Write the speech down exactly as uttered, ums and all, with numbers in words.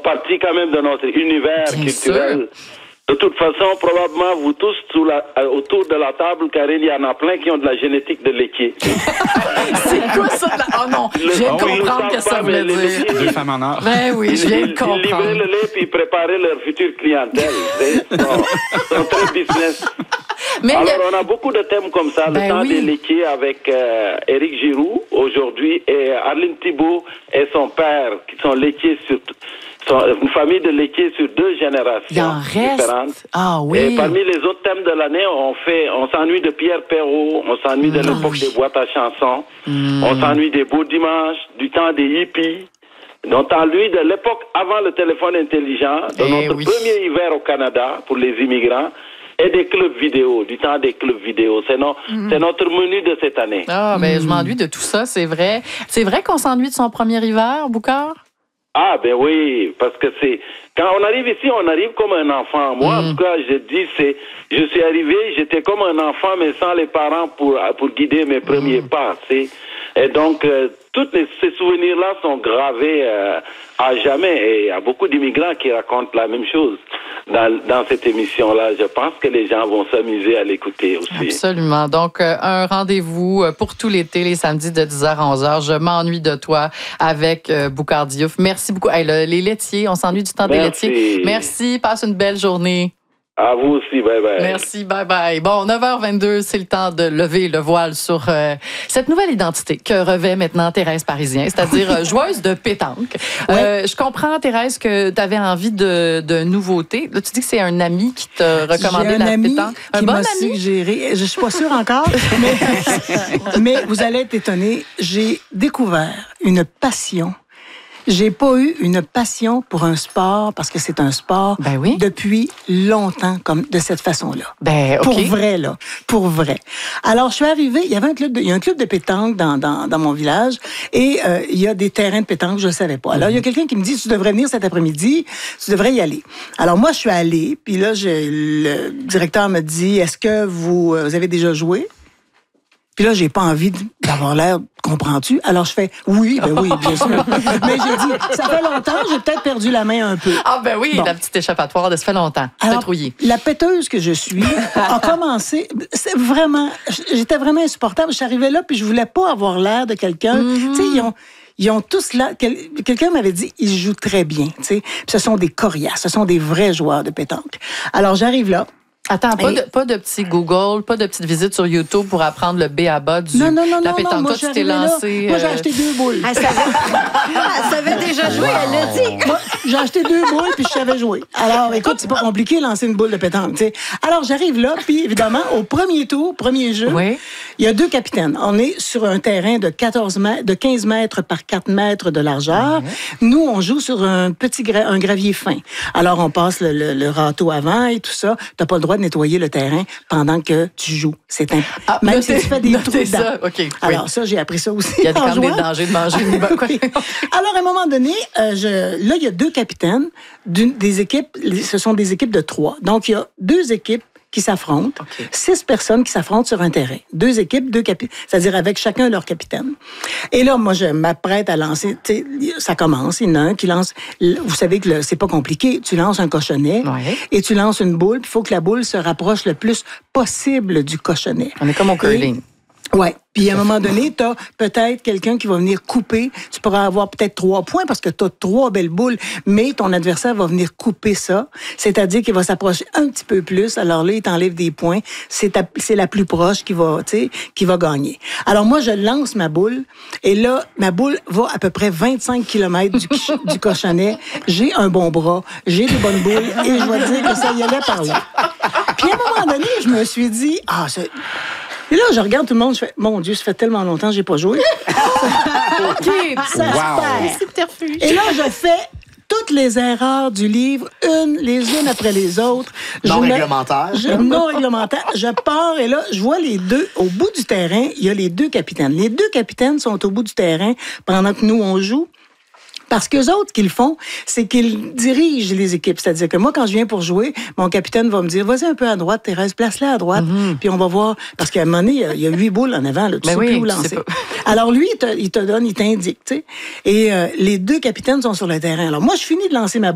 partie quand même de notre univers Bien culturel. sûr. De toute façon, probablement, vous tous sous la, euh, autour de la table, car il y en a plein qui ont de la génétique de l'équier. C'est quoi ça? La... Oh non, je viens de Oh, ils comprendre le que savent ça pas, voulait mais les dire. laitiers, Deux femmes en or. Ben oui, je viens de Ils livraient comprendre. le lait puis ils préparaient leur future clientèle. Ils sont, sont très business. Mais il y a- Alors, on a beaucoup de thèmes comme ça. Ben le temps oui. des laitiers avec euh, Éric Giroux, aujourd'hui, et Arline Thibault et son père, qui sont laitiers sur... sont une famille de laitiers sur deux générations Il en reste. différentes. Ah oui. Et parmi les autres thèmes de l'année, on fait, on s'ennuie de Pierre Perrault, on s'ennuie de Ah l'époque oui. des boîtes à chansons, Mm. on s'ennuie des beaux dimanches, du temps des hippies. On s'ennuie de l'époque avant le téléphone intelligent, de Eh notre oui. premier hiver au Canada pour les immigrants, et des clubs vidéo, du temps des clubs vidéo. C'est, no- c'est notre menu de cette année. Ah, ben je m'ennuie de tout ça, c'est vrai. C'est vrai qu'on s'ennuie de son premier hiver, Boucard? Ah, ben oui, parce que c'est... Quand on arrive ici, on arrive comme un enfant. Moi, en tout cas, je dis, c'est... Je suis arrivé, j'étais comme un enfant, mais sans les parents pour, pour guider mes premiers pas, tu sais. Et donc, euh, tous les- ces souvenirs-là sont gravés euh, à jamais. Et il y a beaucoup d'immigrants qui racontent la même chose dans, dans cette émission-là. Je pense que les gens vont s'amuser à l'écouter aussi. Absolument. Donc, euh, un rendez-vous euh, pour tout l'été, les samedis de dix heures à onze heures. Je m'ennuie de toi avec euh, Boucard Diouf. Merci beaucoup. Hey, le- les laitiers, on s'ennuie du temps Merci. des laitiers. Merci. Passe une belle journée. À vous aussi, bye bye. Merci, bye bye. Bon, neuf heures vingt-deux, c'est le temps de lever le voile sur euh, cette nouvelle identité que revêt maintenant Thérèse Parisien, c'est-à-dire euh, joueuse de pétanque. Euh, je comprends, Thérèse, que tu avais envie de, de nouveautés. Là, tu dis que c'est un ami qui t'a recommandé J'ai un la ami pétanque. Un qui bon m'a ami? suggéré, je suis pas sûre encore, mais, mais vous allez être étonnés, j'ai découvert une passion. J'ai pas eu une passion pour un sport, parce que c'est un sport, Ben oui. depuis longtemps, comme de cette façon-là. Ben, OK. Pour vrai, là. Pour vrai. Alors, je suis arrivée, il y avait un club de, il y a un club de pétanque dans, dans, dans mon village, et euh, il y a des terrains de pétanque, je ne savais pas. Alors, il y a quelqu'un qui me dit, tu devrais venir cet après-midi, tu devrais y aller. Alors, moi, je suis allée, puis là, je, le directeur me dit, est-ce que vous, vous avez déjà joué? Puis là, j'ai pas envie d'avoir l'air, comprends-tu? Alors, je fais, oui, ben oui, bien sûr. Mais j'ai dit, ça fait longtemps, j'ai peut-être perdu la main un peu. Ah, ben oui, Bon. la petite échappatoire de ça fait longtemps. T'as Alors, trouillé. la péteuse que je suis a commencé. C'est vraiment. J'étais vraiment insupportable. Je suis arrivée là, puis je voulais pas avoir l'air de quelqu'un. Tu sais, ils ont. Ils ont tous là. quel- Quelqu'un m'avait dit, ils jouent très bien. Tu sais, Puis ce sont des coriaces, ce sont des vrais joueurs de pétanque. Alors j'arrive là. Attends, pas, Et- de, pas de petit Google, pas de petite visite sur YouTube pour apprendre le B A B A du, Non, non, non, de la non, pétanque. non. Moi, Toi, je suis tu t'es arrivée là. lancé. Moi, j'ai euh, acheté deux boules. Elle savait, elle savait déjà jouer, elle l'a dit. Moi, j'ai acheté deux boules puis je savais jouer. Alors, écoute, c'est pas compliqué lancer une boule de pétanque, tu sais. Alors, j'arrive là, puis évidemment, au premier tour, premier jeu, Oui. il y a deux capitaines. On est sur un terrain de quatorze mètres, de quinze mètres par quatre mètres de largeur. Nous, on joue sur un petit gra- un gravier fin. Alors, on passe le, le- le râteau avant et tout ça. T'as pas le droit de nettoyer le terrain pendant que tu joues. C'est un... Ah, Même notez- si tu fais des notez trous dedans. ça, OK, oui. Alors, ça, j'ai appris ça aussi. Il y a en quand même des jouant. dangers de manger une botte. Oui. Alors, à un moment donné, euh, je, là, il y a deux capitaines d'une, des équipes. Ce sont des équipes de trois. Donc, il y a deux équipes qui s'affrontent. OK. Six personnes qui s'affrontent sur un terrain. Deux équipes, deux capitaines. C'est-à-dire avec chacun leur capitaine. Et là, moi, je m'apprête à lancer. Tu sais, ça commence. Il y en a un qui lance. Vous savez que le- c'est pas compliqué. Tu lances un cochonnet Ouais. et tu lances une boule. Il faut que la boule se rapproche le plus possible du cochonnet. On est comme au curling. Et- Ouais. Puis à un moment donné, tu as peut-être quelqu'un qui va venir couper. Tu pourras avoir peut-être trois points parce que tu as trois belles boules, mais ton adversaire va venir couper ça. C'est-à-dire qu'il va s'approcher un petit peu plus. Alors là, il t'enlève des points. C'est, ta- c'est la plus proche qui va, tu sais, qui va gagner. Alors moi, je lance ma boule et là, ma boule va à peu près vingt-cinq kilomètres du, qui- du cochonnet. J'ai un bon bras, j'ai des bonnes boules et je vais dire que ça y allait par là. Puis à un moment donné, je me suis dit, ah, c'est... Et là, je regarde tout le monde, je fais, mon Dieu, ça fait tellement longtemps que j'ai pas joué. OK, ça Wow. se perd. Et là, je fais toutes les erreurs du livre, une, les unes après les autres. Non Je me- réglementaire. je- non réglementaire. Je pars et là, je vois les deux. Au bout du terrain, il y a les deux capitaines. Les deux capitaines sont au bout du terrain pendant que nous, on joue. Parce qu'eux autres, qu'ils font, c'est qu'ils dirigent les équipes. C'est-à-dire que moi, quand je viens pour jouer, mon capitaine va me dire, vas-y un peu à droite, Thérèse, place-la à droite, puis on va voir. Parce qu'à un moment donné, il y a- il y a huit boules en avant, là, tu Ben sais oui, plus où tu sais lancer. pas. Alors lui, il te, il te donne, il t'indique, tu sais. Et euh, les deux capitaines sont sur le terrain. Alors moi, je finis de lancer ma